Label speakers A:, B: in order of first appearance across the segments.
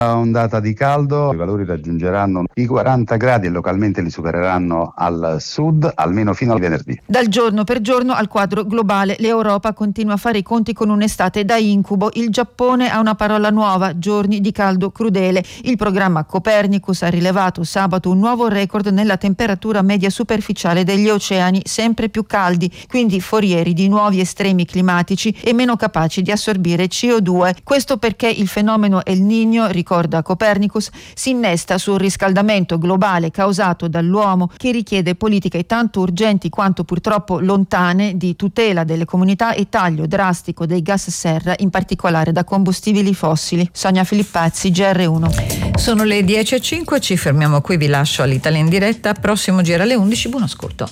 A: Ondata di caldo, i valori raggiungeranno i 40 gradi e localmente li supereranno al sud almeno fino al venerdì.
B: Dal giorno per giorno al quadro globale, l'Europa continua a fare i conti con un'estate da incubo. Il Giappone ha una parola nuova: giorni di caldo crudele. Il programma Copernicus ha rilevato sabato un nuovo record nella temperatura media superficiale degli oceani, sempre più caldi, quindi forieri di nuovi estremi climatici e meno capaci di assorbire CO2. Questo perché il fenomeno El Niño, ricorda Copernicus, si innesta sul riscaldamento globale causato dall'uomo, che richiede politiche tanto urgenti quanto purtroppo lontane di tutela delle comunità e taglio drastico dei gas serra, in particolare da combustibili fossili. Sonia Filippazzi, GR1.
C: Sono le 10:05, ci fermiamo qui, vi lascio all'Italia in diretta, prossimo giro alle 11, buon ascolto.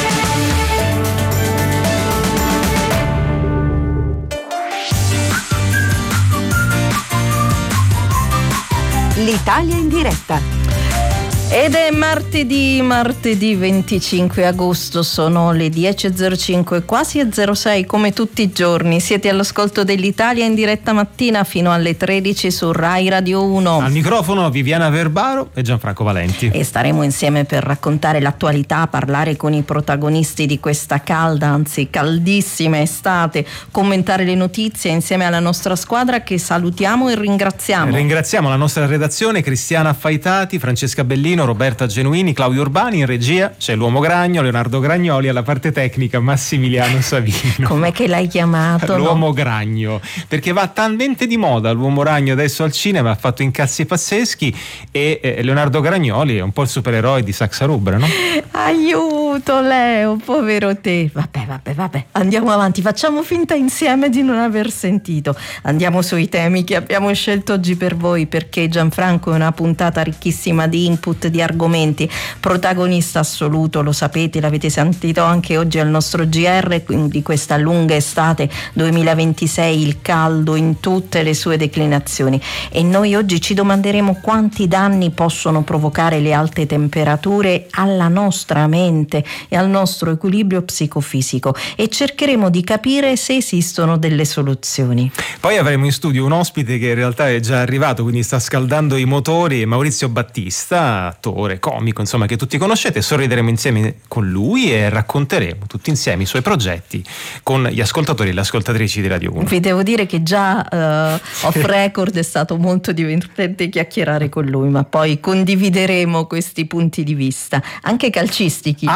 B: L'Italia in diretta.
C: Ed è martedì 25 agosto, sono le 10:05, quasi 06 come tutti i giorni. Siete all'ascolto dell'Italia in diretta mattina fino alle 13 su Rai Radio 1.
D: Al microfono Viviana Verbaro e Gianfranco Valenti.
C: E staremo insieme per raccontare l'attualità, parlare con i protagonisti di questa calda, anzi caldissima estate, commentare le notizie insieme alla nostra squadra che salutiamo e ringraziamo.
D: Ringraziamo la nostra redazione: Cristiana Affaitati, Francesca Bellino, Roberta Genuini, Claudio Urbani. In regia c'è l'uomo Gragno, Leonardo Gragnoli, alla parte tecnica Massimiliano Savino.
C: Com'è che l'hai chiamato?
D: L'uomo
C: no?
D: Gragno, perché va talmente di moda l'uomo Ragno adesso al cinema, ha fatto incassi pazzeschi, e Leonardo Gragnoli è un po' il supereroe di Saxa Rubra, no?
C: Aiuto Leo, povero te. Vabbè, andiamo avanti, facciamo finta insieme di non aver sentito. Andiamo sui temi che abbiamo scelto oggi per voi, perché Gianfranco è una puntata ricchissima di input, di argomenti. Protagonista assoluto, lo sapete, l'avete sentito anche oggi al nostro GR, di questa lunga estate 2026, il caldo in tutte le sue declinazioni. E noi oggi ci domanderemo quanti danni possono provocare le alte temperature alla nostra mente e al nostro equilibrio psicofisico, e cercheremo di capire se esistono delle soluzioni.
D: Poi avremo in studio un ospite che in realtà è già arrivato, quindi sta scaldando i motori, Maurizio Battista, attore, comico, insomma, che tutti conoscete. Sorrideremo insieme con lui e racconteremo tutti insieme i suoi progetti con gli ascoltatori e le ascoltatrici di Radio 1.
C: Vi devo dire che già off record è stato molto divertente chiacchierare con lui, ma poi condivideremo questi punti di vista anche calcistici.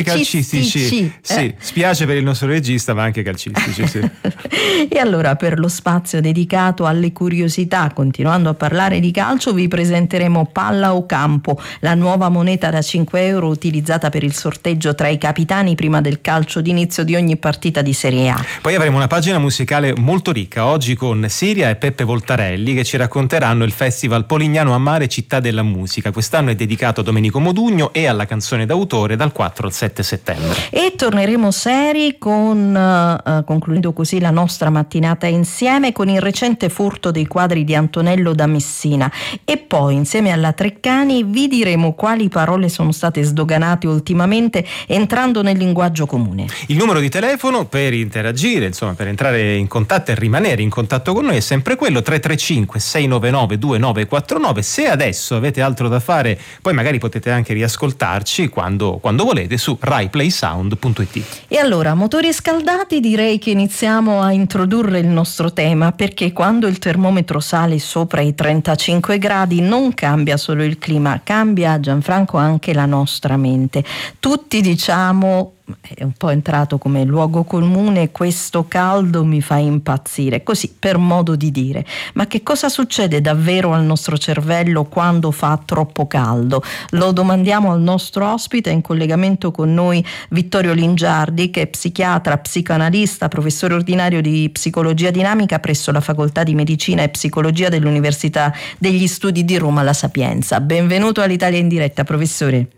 C: Sì,
D: spiace per il nostro regista, ma anche calcistici, sì.
C: E allora, per lo spazio dedicato alle curiosità, continuando a parlare di calcio, vi presenteremo Palla o Campo, la nuova moneta da 5 euro utilizzata per il sorteggio tra i capitani prima del calcio d'inizio di ogni partita di Serie A.
D: Poi avremo una pagina musicale molto ricca, oggi con Siria e Peppe Voltarelli, che ci racconteranno il Festival Polignano a Mare Città della Musica. Quest'anno è dedicato a Domenico Modugno e alla canzone d'autore dal 4 al 7 settembre.
C: E torneremo seri concludendo così la nostra mattinata insieme con il recente furto dei quadri di Antonello da Messina, e poi insieme alla Treccani vi diremo quali parole sono state sdoganate ultimamente entrando nel linguaggio comune.
D: Il numero di telefono per interagire, insomma per entrare in contatto e rimanere in contatto con noi, è sempre quello 335 699 2949. Se adesso avete altro da fare, poi magari potete anche riascoltarci quando volete su raiplaysound.it.
C: E allora, motori scaldati, direi che iniziamo a introdurre il nostro tema, perché quando il termometro sale sopra i 35 gradi non cambia solo il clima, cambia, Gianfranco, anche la nostra mente. Tutti diciamo, è un po' entrato come luogo comune, questo caldo mi fa impazzire, così per modo di dire. Ma che cosa succede davvero al nostro cervello quando fa troppo caldo? Lo domandiamo al nostro ospite. In collegamento con noi Vittorio Lingiardi, che è psichiatra, psicoanalista, professore ordinario di psicologia dinamica presso la Facoltà di Medicina e Psicologia dell'Università degli Studi di Roma La Sapienza. Benvenuto all'Italia in diretta, professore.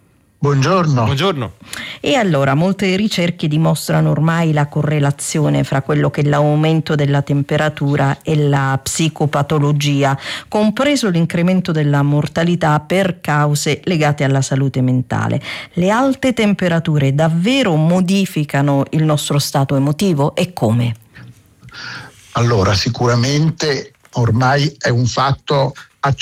E: Buongiorno.
C: E allora, molte ricerche dimostrano ormai la correlazione fra quello che è l'aumento della temperatura e la psicopatologia, compreso l'incremento della mortalità per cause legate alla salute mentale. Le alte temperature davvero modificano il nostro stato emotivo, e come?
E: Allora, sicuramente ormai è un fatto